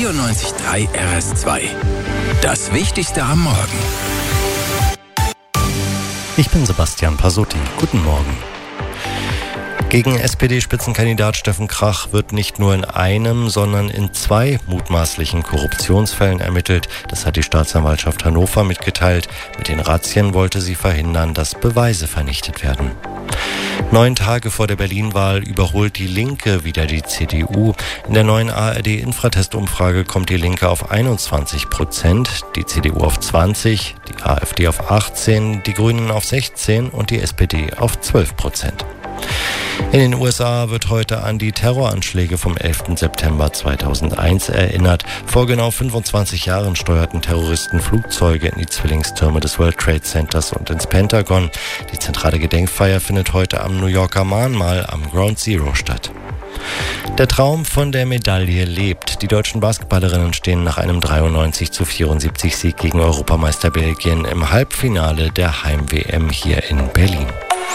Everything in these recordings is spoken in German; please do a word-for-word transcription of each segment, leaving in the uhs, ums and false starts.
vierundneunzig Komma drei R S zwei. Das Wichtigste am Morgen. Ich bin Sebastian Pasotti. Guten Morgen. Gegen S P D-Spitzenkandidat Steffen Krach wird nicht nur in einem, sondern in zwei mutmaßlichen Korruptionsfällen ermittelt. Das hat die Staatsanwaltschaft Hannover mitgeteilt. Mit den Razzien wollte sie verhindern, dass Beweise vernichtet werden. Neun Tage vor der Berlin-Wahl überholt die Linke wieder die C D U. In der neuen A R D-Infratest-Umfrage kommt die Linke auf einundzwanzig Prozent, die C D U auf zwanzig, die AfD auf achtzehn, die Grünen auf sechzehn und die S P D auf zwölf Prozent. In den U S A wird heute an die Terroranschläge vom elften September zweitausendeins erinnert. Vor genau fünfundzwanzig Jahren steuerten Terroristen Flugzeuge in die Zwillingstürme des World Trade Centers und ins Pentagon. Die zentrale Gedenkfeier findet heute am New Yorker Mahnmal am Ground Zero statt. Der Traum von der Medaille lebt. Die deutschen Basketballerinnen stehen nach einem dreiundneunzig zu vierundsiebzig Sieg gegen Europameister Belgien im Halbfinale der Heim-W M hier in Berlin.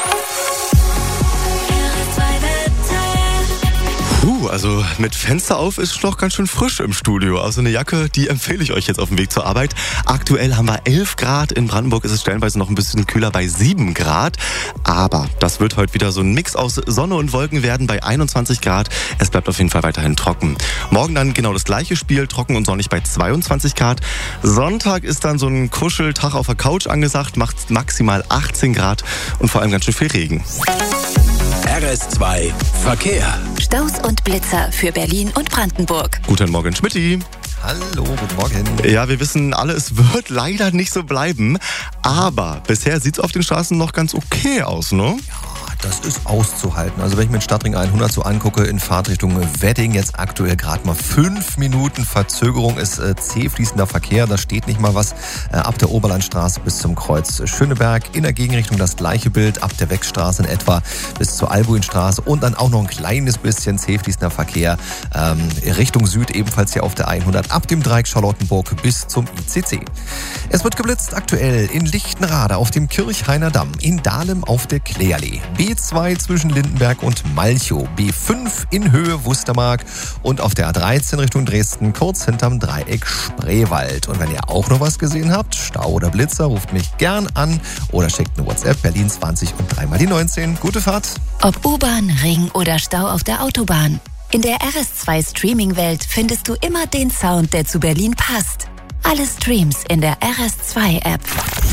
Puh, also mit Fenster auf ist es noch ganz schön frisch im Studio. Also eine Jacke, die empfehle ich euch jetzt auf dem Weg zur Arbeit. Aktuell haben wir elf Grad. In Brandenburg ist es stellenweise noch ein bisschen kühler bei sieben Grad. Aber das wird heute wieder so ein Mix aus Sonne und Wolken werden bei einundzwanzig Grad. Es bleibt auf jeden Fall weiterhin trocken. Morgen dann genau das gleiche Spiel, trocken und sonnig bei zweiundzwanzig Grad. Sonntag ist dann so ein Kuscheltag auf der Couch angesagt, macht maximal achtzehn Grad und vor allem ganz schön viel Regen. R S zwei Verkehr. Staus und Blitzer für Berlin und Brandenburg. Guten Morgen, Schmitty. Hallo, guten Morgen. Ja, wir wissen alle, es wird leider nicht so bleiben. Aber bisher sieht es auf den Straßen noch ganz okay aus, ne? Das ist auszuhalten. Also wenn ich mir den Stadtring hundert so angucke, in Fahrtrichtung Wedding, jetzt aktuell gerade mal fünf Minuten Verzögerung, ist äh, zäh fließender Verkehr, da steht nicht mal was. Äh, ab der Oberlandstraße bis zum Kreuz Schöneberg, in der Gegenrichtung das gleiche Bild, ab der Weckstraße in etwa bis zur Albuinstraße und dann auch noch ein kleines bisschen zäh fließender Verkehr ähm, Richtung Süd, ebenfalls hier auf der hundert, ab dem Dreieck Charlottenburg bis zum I C C. Es wird geblitzt aktuell in Lichtenrade auf dem Kirchhainer Damm, in Dahlem auf der Kläallee, B zwei zwischen Lindenberg und Malchow, B fünf in Höhe Wustermark und auf der A dreizehn Richtung Dresden, kurz hinterm Dreieck Spreewald. Und wenn ihr auch noch was gesehen habt, Stau oder Blitzer, ruft mich gern an oder schickt eine WhatsApp, Berlin zwanzig und dreimal die neunzehn. Gute Fahrt. Ob U-Bahn, Ring oder Stau auf der Autobahn. In der R S zwei Streaming-Welt findest du immer den Sound, der zu Berlin passt. Alle Streams in der R S zwei App.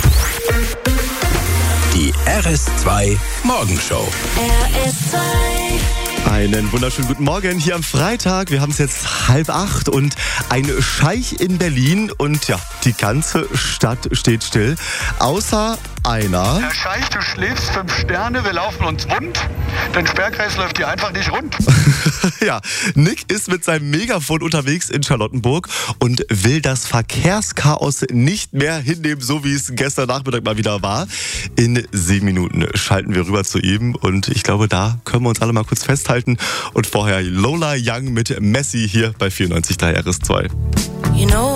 Die R S zwei Morgenshow. R S zwei. Einen wunderschönen guten Morgen hier am Freitag. Wir haben es jetzt halb acht und ein Scheich in Berlin und ja, die ganze Stadt steht still. Außer einer. Herr Scheich, du schläfst fünf Sterne, wir laufen uns wund. Dein Sperrkreis läuft hier einfach nicht rund. Ja, Nick ist mit seinem Megafon unterwegs in Charlottenburg und will das Verkehrschaos nicht mehr hinnehmen, so wie es gestern Nachmittag mal wieder war. In sieben Minuten schalten wir rüber zu ihm und ich glaube, da können wir uns alle mal kurz festhalten. Und vorher Lola Young mit Messi hier bei vierundneunzig Komma drei R S zwei. You know